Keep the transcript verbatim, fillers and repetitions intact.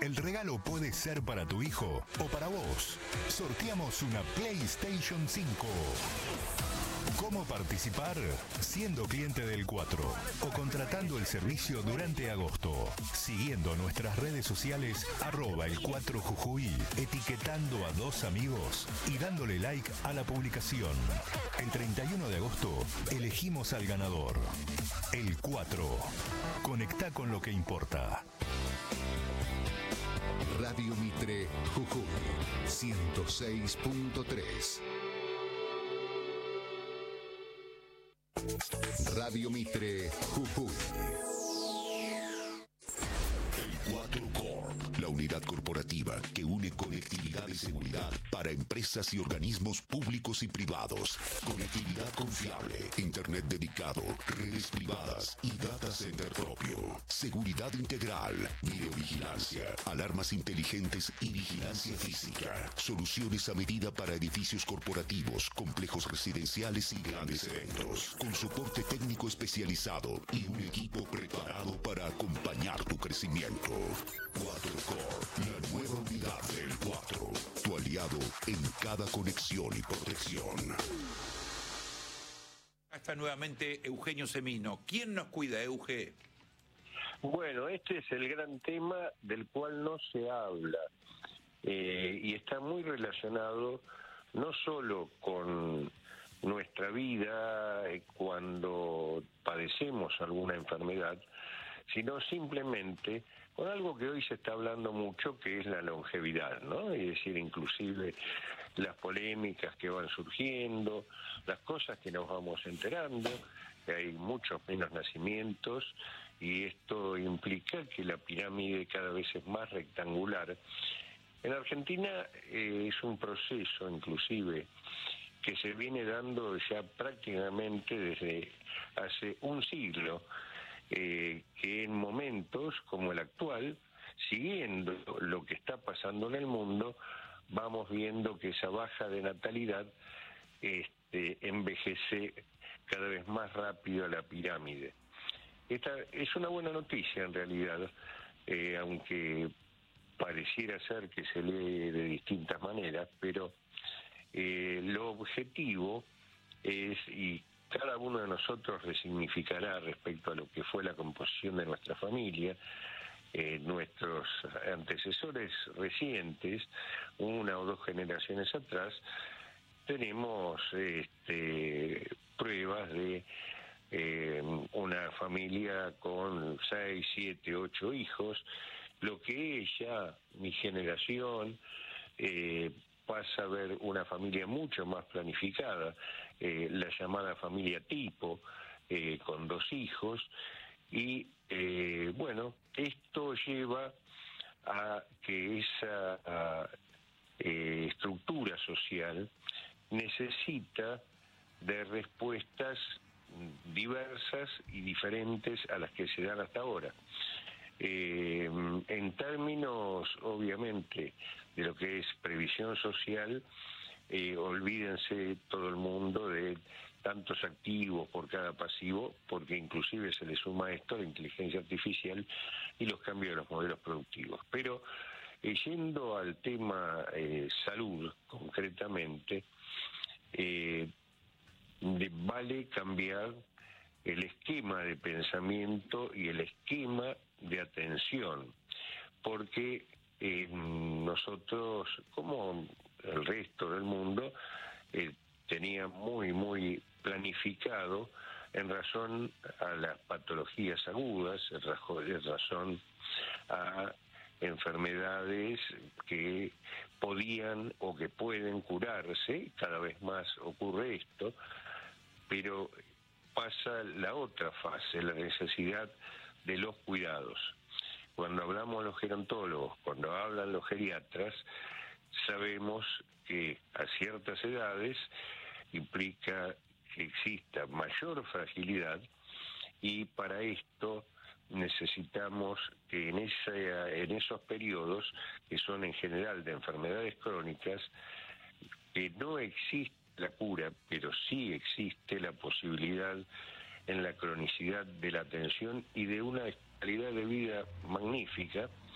El regalo puede ser para tu hijo o para vos. Sorteamos una PlayStation cinco. ¿Cómo participar? Siendo cliente del cuatro o contratando el servicio durante agosto. Siguiendo nuestras redes sociales arroba el cuatro Jujuy, etiquetando a dos amigos y dándole like a la publicación. El treinta y uno de agosto elegimos al ganador. El cuatro. Conectá con lo que importa. Radio Mitre Jujuy ciento seis punto tres. Radio Mitre Jujuy. El cuatro Corp, la unidad corporativa que une conectividad y seguridad para empresas y organismos públicos y privados. Conectividad confiable, internet dedicado, redes privadas y data center propio. Seguridad integral, videovigilancia, alarmas inteligentes y vigilancia física. Soluciones a medida para edificios corporativos, complejos residenciales y grandes eventos. Con soporte técnico especializado y un equipo preparado para acompañar tu crecimiento. cuatro Core, la nueva unidad del cuatro. Tu aliado en cada conexión y protección. Está nuevamente Eugenio Semino. ¿Quién nos cuida, Euge? Bueno, este es el gran tema del cual no se habla eh, y está muy relacionado no solo con nuestra vida eh, cuando padecemos alguna enfermedad, sino simplemente con algo que hoy se está hablando mucho, que es la longevidad, ¿no? Es decir, inclusive las polémicas que van surgiendo, las cosas que nos vamos enterando, que hay muchos menos nacimientos, y esto implica que la pirámide cada vez es más rectangular. En Argentina eh, es un proceso, inclusive, que se viene dando ya prácticamente desde hace un siglo, eh, que en momentos como el actual, siguiendo lo que está pasando en el mundo, vamos viendo que esa baja de natalidad este, envejece cada vez más rápido a la pirámide. Esta es una buena noticia en realidad, eh, aunque pareciera ser que se lee de distintas maneras, pero eh, lo objetivo es, y cada uno de nosotros resignificará respecto a lo que fue la composición de nuestra familia, eh, nuestros antecesores recientes, una o dos generaciones atrás, tenemos este, pruebas de eh, una familia con seis, siete, ocho hijos, lo que ella, mi generación, eh, pasa a ver una familia mucho más planificada, eh, la llamada familia tipo, eh, con dos hijos, y eh, bueno, esto lleva a que esa a, eh, estructura social necesita de respuestas diversas y diferentes a las que se dan hasta ahora. Eh, en términos, obviamente, de lo que es previsión social, eh, olvídense todo el mundo de tantos activos por cada pasivo, porque inclusive se le suma a esto la inteligencia artificial y los cambios de los modelos productivos. Pero eh, yendo al tema eh, salud, concretamente, eh, de, vale cambiar el esquema de pensamiento y el esquema de atención, porque eh, nosotros, como el resto del mundo, eh, tenía muy, muy planificado en razón a las patologías agudas, en razón a enfermedades que podían o que pueden curarse, cada vez más ocurre esto, pero pasa la otra fase, la necesidad de los cuidados. Cuando hablamos los gerontólogos, cuando hablan los geriatras, sabemos que a ciertas edades implica que exista mayor fragilidad, y para esto necesitamos que en, esa, en esos periodos, que son en general de enfermedades crónicas, que no existe la cura, pero sí existe la posibilidad en la cronicidad de la atención y de una calidad de vida magnífica,